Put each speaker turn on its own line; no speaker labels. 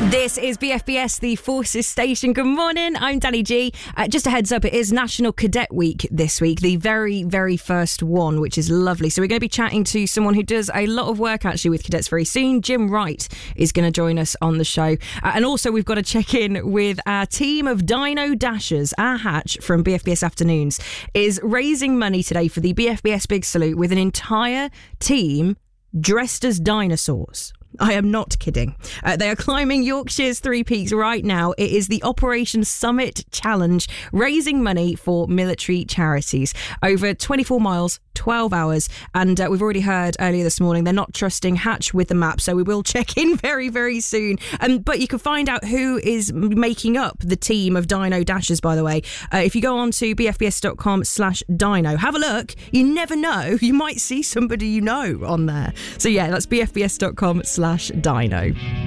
This is BFBS, the Forces Station. Good morning, I'm Danny G. Just a heads up, it is National Cadet Week this week, the very, very first one, which is lovely. So we're going to be chatting to someone who does a lot of work actually with cadets very soon. Jim Wright is going to join us on the show. And also we've got to check in with our team of Dino Dashers. Our Hatch from BFBS Afternoons is raising money today for the BFBS Big Salute with an entire team dressed as dinosaurs. I am not kidding. They are climbing Yorkshire's Three Peaks right now. It is the Operation Summit Challenge, raising money for military charities. Over 24 miles, 12 hours. And we've already heard earlier this morning, they're not trusting Hatch with the map. So we will check in very, very soon. But you can find out who is making up the team of Dino Dashers, by the way. If you go on to bfbs.com/dino, have a look. You never know. You might see somebody you know on there. So yeah, that's bfbs.com/dino.